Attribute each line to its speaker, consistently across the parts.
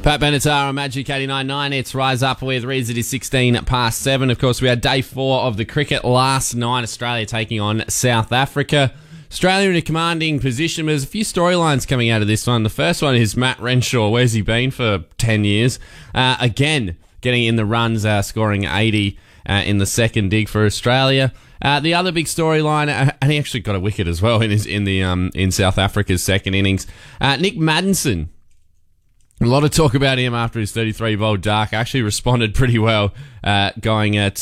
Speaker 1: Pat Benatar on Magic 89.9. It's Rise Up with Riz. It is 16 past 7. Of course, we had day 4 of the cricket last night. Australia taking on South Africa. Australia in a commanding position. There's a few storylines coming out of this one. The first one is Matt Renshaw. Where's he been for 10 years? Again, getting in the runs, scoring 80 in the second dig for Australia. The other big storyline, and he actually got a wicket as well in South Africa's second innings. Nick Maddinson. A lot of talk about him after his 33 bowled dark. Actually responded pretty well, going at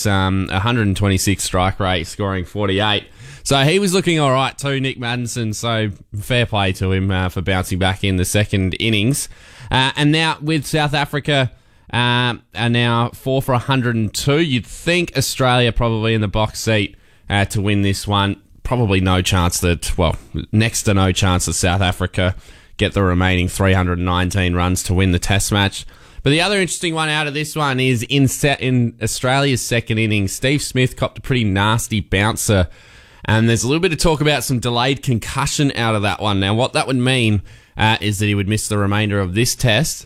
Speaker 1: 126 strike rate, scoring 48. So he was looking all right too, Nick Maddinson. So fair play to him for bouncing back in the second innings. And now with South Africa are now 4 for 102. You'd think Australia probably in the box seat to win this one. Probably no chance that, well, next to no chance that South Africa get the remaining 319 runs to win the test match. But the other interesting one out of this one is in Australia's second innings, Steve Smith copped a pretty nasty bouncer. And there's a little bit of talk about some delayed concussion out of that one. Now, what that would mean is that he would miss the remainder of this test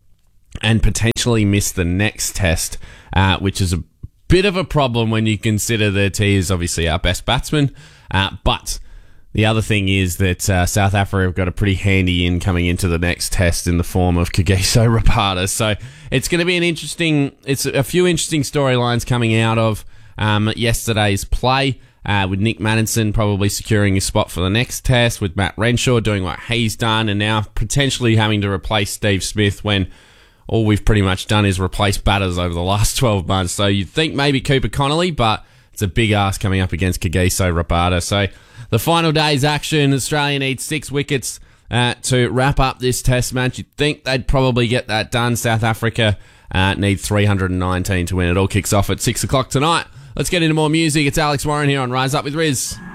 Speaker 1: and potentially miss the next test, which is a bit of a problem when you consider that he is obviously our best batsman. But the other thing is that South Africa have got a pretty handy in coming into the next test in the form of Kagiso Rabada. So it's going to be it's a few interesting storylines coming out of yesterday's play, with Nick Maddinson probably securing his spot for the next test, with Matt Renshaw doing what he's done, and now potentially having to replace Steve Smith when all we've pretty much done is replace batters over the last 12 months. So you'd think maybe Cooper Connolly, but it's a big ask coming up against Kagiso Rabada. So the final day's action, Australia needs 6 wickets to wrap up this test match. You'd think they'd probably get that done. South Africa need 319 to win. It all kicks off at 6 o'clock tonight. Let's get into more music. It's Alex Warren here on Rise Up with Riz.